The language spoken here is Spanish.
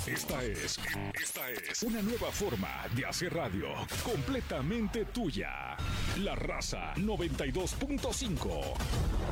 Esta es una nueva forma de hacer radio, completamente tuya. La Raza 92.5.